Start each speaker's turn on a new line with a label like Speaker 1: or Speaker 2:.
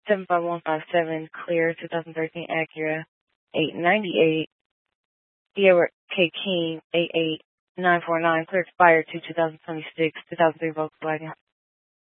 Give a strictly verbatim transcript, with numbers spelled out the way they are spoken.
Speaker 1: seven five one five seven, clear, twenty thirteen Acura, eight ninety-eight, Edward K. King, eight eight nine four nine, clear expired to two thousand twenty-six, two thousand three Volkswagen